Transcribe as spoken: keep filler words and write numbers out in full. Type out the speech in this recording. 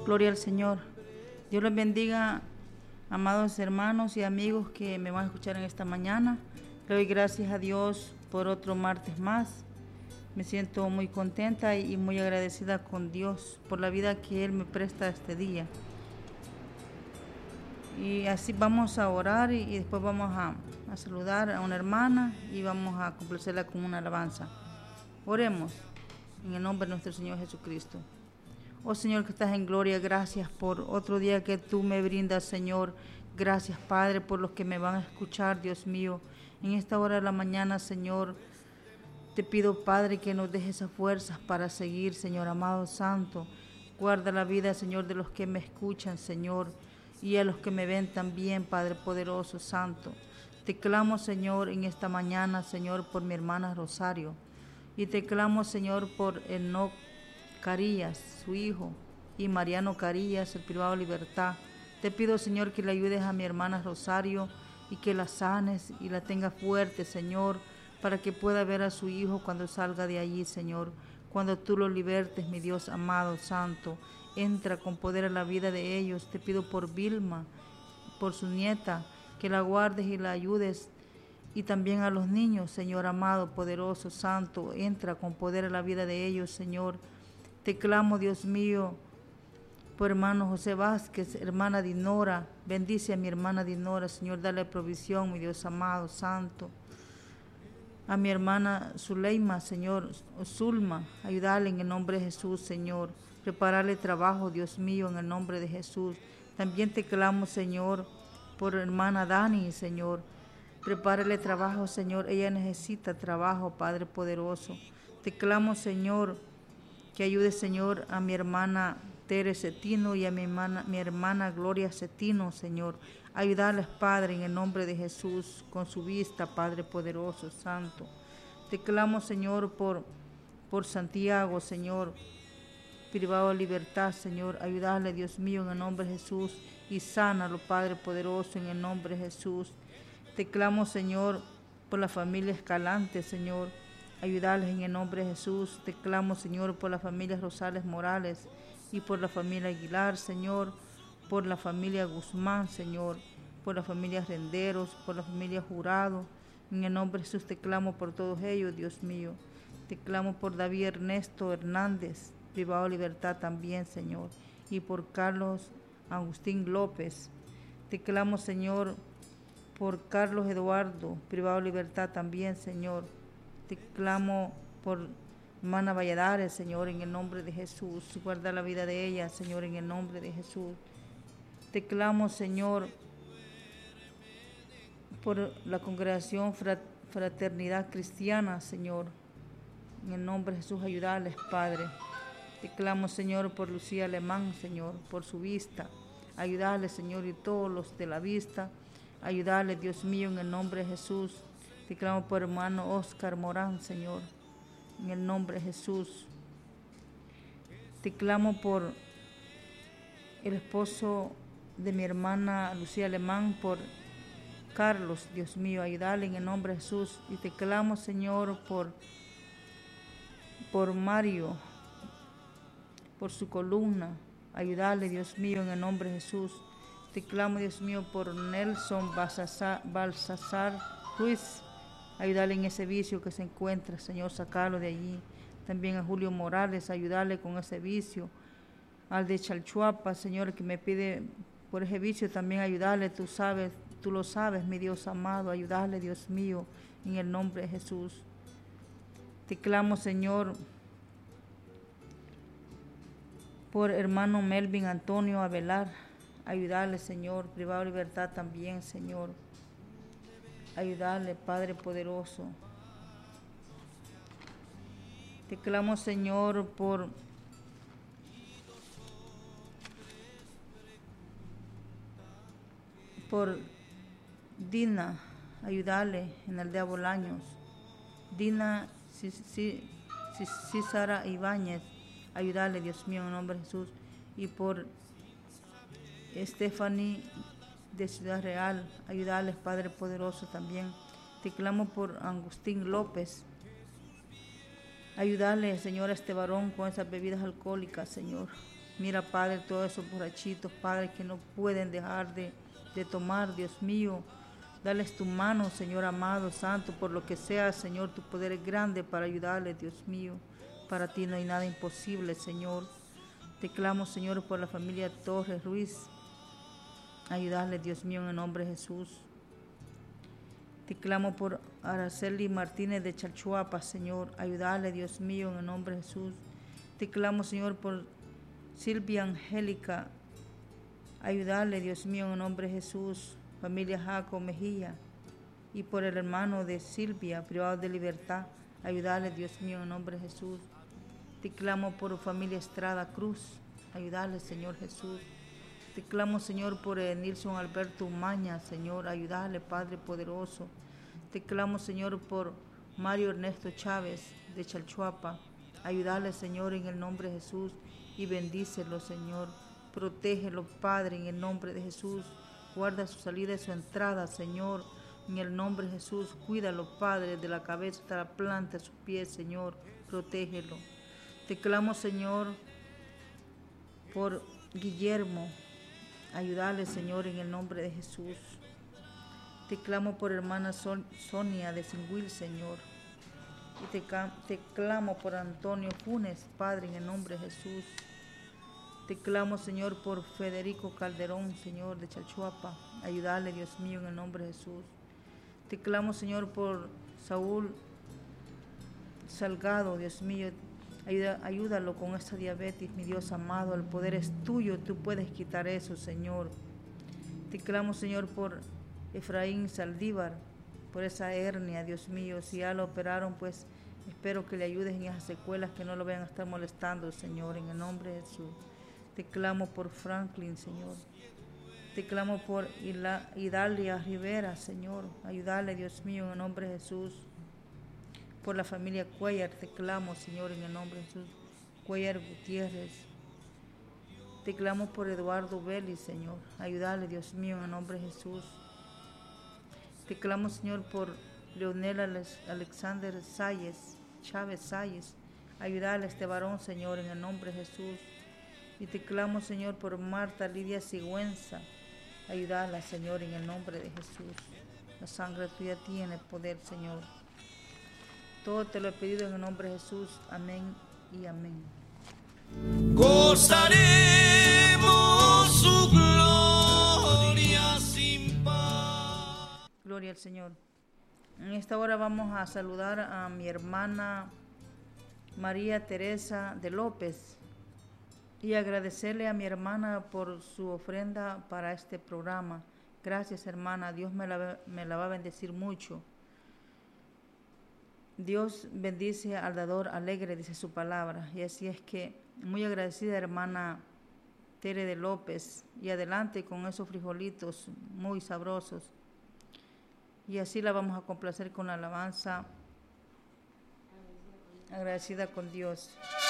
Gloria al Señor. Dios les bendiga, amados hermanos y amigos que me van a escuchar en esta mañana. Le doy gracias a Dios por otro martes más. Me siento muy contenta y muy agradecida con Dios por la vida que Él me presta este día. Y así vamos a orar y, y después vamos a, a saludar a una hermana y vamos a complacerla con una alabanza. Oremos en el nombre de nuestro Señor Jesucristo. Oh Señor que estás en gloria, gracias por otro día que tú me brindas, Señor. Gracias, Padre, por los que me van a escuchar, Dios mío. En esta hora de la mañana, Señor, te pido, Padre, que nos dejes esas fuerzas para seguir, Señor amado santo. Guarda la vida, Señor, de los que me escuchan, Señor, y a los que me ven también, Padre poderoso, santo. Te clamo, Señor, en esta mañana, Señor, por mi hermana Rosario. Y te clamo, Señor, por Enoc Carías, su hijo, y Mariano Carías, el privado de libertad. Te pido, Señor, que le ayudes a mi hermana Rosario y que la sanes y la tenga fuerte, Señor, para que pueda ver a su hijo cuando salga de allí, Señor. Cuando tú lo libertes, mi Dios amado, santo, entra con poder a la vida de ellos. Te pido por Vilma, por su nieta, que la guardes y la ayudes. Y también a los niños, Señor amado, poderoso, santo, entra con poder a la vida de ellos, Señor. Te clamo, Dios mío, por hermano José Vázquez, hermana Dinora. Bendice a mi hermana Dinora, Señor, dale provisión, mi Dios amado, santo. A mi hermana Zuleima, Señor, Zulma, ayúdale en el nombre de Jesús, Señor. Prepararle trabajo, Dios mío, en el nombre de Jesús. También te clamo, Señor, por hermana Dani, Señor. Prepárale trabajo, Señor. Ella necesita trabajo, Padre poderoso. Te clamo, Señor, que ayude, Señor, a mi hermana Tere Cetino y a mi hermana, mi hermana Gloria Cetino, Señor. Ayudarles, Padre, en el nombre de Jesús, con su vista, Padre poderoso, santo. Te clamo, Señor, por, por Santiago, Señor, privado de libertad, Señor. Ayudarle, Dios mío, en el nombre de Jesús, y sánalo, Padre poderoso, en el nombre de Jesús. Te clamo, Señor, por la familia Escalante, Señor. Ayudarles en el nombre de Jesús. Te clamo, Señor, por la familia Rosales Morales y por la familia Aguilar, Señor, por la familia Guzmán, Señor, por la familia Renderos, por la familia Jurado. En el nombre de Jesús te clamo por todos ellos, Dios mío. Te clamo por David Ernesto Hernández, privado de libertad también, Señor, y por Carlos Agustín López. Te clamo, Señor, por Carlos Eduardo, privado de libertad también, Señor. Te clamo por hermana Valladares, Señor, en el nombre de Jesús. Guarda la vida de ella, Señor, en el nombre de Jesús. Te clamo, Señor, por la congregación Fraternidad Cristiana, Señor. En el nombre de Jesús, ayudarles, Padre. Te clamo, Señor, por Lucía Alemán, Señor, por su vista. Ayudarles, Señor, y todos los de la vista. Ayudarles, Dios mío, en el nombre de Jesús. Te clamo por hermano Oscar Morán, Señor, en el nombre de Jesús. Te clamo por el esposo de mi hermana Lucía Alemán, por Carlos, Dios mío, ayudarle en el nombre de Jesús. Y te clamo, Señor, por, por Mario, por su columna. Ayudarle, Dios mío, en el nombre de Jesús. Te clamo, Dios mío, por Nelson Balsasar Ruiz. Ayudarle en ese vicio que se encuentra, Señor, sacarlo de allí. También a Julio Morales, ayudarle con ese vicio. Al de Chalchuapa, Señor, que me pide por ese vicio también ayudarle. Tú sabes, tú lo sabes, mi Dios amado, ayudarle, Dios mío, en el nombre de Jesús. Te clamo, Señor, por hermano Melvin Antonio Avelar. Ayudarle, Señor, privado de libertad también, Señor. Ayudarle, Padre poderoso. Te clamo, Señor, por por Dina, ayudarle en la aldea Bolaños. Dina Císara Ibáñez, ayudarle, Dios mío, en el nombre de Jesús. Y por Stephanie de Ciudad Real, ayudarles, Padre poderoso también. Te clamo por Agustín López. Ayudarle, Señor, a este varón con esas bebidas alcohólicas, Señor. Mira, Padre, todos esos borrachitos, Padre, que no pueden dejar de, de tomar, Dios mío. Dales tu mano, Señor amado, santo, por lo que sea, Señor, tu poder es grande para ayudarles, Dios mío. Para ti no hay nada imposible, Señor. Te clamo, Señor, por la familia Torres Ruiz. Ayudarles, Dios mío, en el nombre de Jesús. Te clamo por Araceli Martínez de Chalchuapa, Señor. Ayudarle, Dios mío, en el nombre de Jesús. Te clamo, Señor, por Silvia Angélica. Ayudarle, Dios mío, en el nombre de Jesús. Familia Jaco Mejía. Y por el hermano de Silvia, privado de libertad. Ayudarle, Dios mío, en el nombre de Jesús. Te clamo por familia Estrada Cruz. Ayudarle, Señor Jesús. Te clamo, Señor, por eh, Nilson Alberto Umaña, Señor, ayudarle, Padre poderoso. Te clamo, Señor, por Mario Ernesto Chávez de Chalchuapa. Ayudarle, Señor, en el nombre de Jesús y bendícelo, Señor. Protégelo, Padre, en el nombre de Jesús. Guarda su salida y su entrada, Señor, en el nombre de Jesús. Cuídalo, Padre, de la cabeza hasta la planta de sus pies, Señor. Protégelo. Te clamo, Señor, por Guillermo. Ayudarle, Señor, en el nombre de Jesús. Te clamo por hermana Son- Sonia de Singuil, Señor. Y te, te clamo por Antonio Funes, Padre, en el nombre de Jesús. Te clamo, Señor, por Federico Calderón, Señor, de Chalchuapa. Ayudarle, Dios mío, en el nombre de Jesús. Te clamo, Señor, por Saúl Salgado, Dios mío. Ayuda, ayúdalo con esta diabetes, mi Dios amado. El poder es tuyo, tú puedes quitar eso, Señor. Te clamo, Señor, por Efraín Saldívar, por esa hernia, Dios mío. Si ya lo operaron, pues espero que le ayudes en esas secuelas, que no lo vayan a estar molestando, Señor, en el nombre de Jesús. Te clamo por Franklin, Señor. Te clamo por Idalia Rivera, Señor. Ayudarle, Dios mío, en el nombre de Jesús. Por la familia Cuellar, te clamo, Señor, en el nombre de Jesús. Cuellar Gutiérrez. Te clamo por Eduardo Vélez, Señor. Ayudarle, Dios mío, en el nombre de Jesús. Te clamo, Señor, por Leonel Alexander Salles, Chávez Salles. Ayudarle a este varón, Señor, en el nombre de Jesús. Y te clamo, Señor, por Marta Lidia Sigüenza. Ayudarla, Señor, en el nombre de Jesús. La sangre tuya tiene poder, Señor. Todo te lo he pedido en el nombre de Jesús. Amén y amén. Gozaremos su gloria sin par. Gloria al Señor. En esta hora vamos a saludar a mi hermana María Teresa de López y agradecerle a mi hermana por su ofrenda para este programa. Gracias, hermana. Dios me la, me la va a bendecir mucho. Dios bendice al dador alegre, dice su palabra. Y así es que muy agradecida, hermana Tere de López. Y adelante con esos frijolitos muy sabrosos. Y así la vamos a complacer con la alabanza. Agradecida con Dios.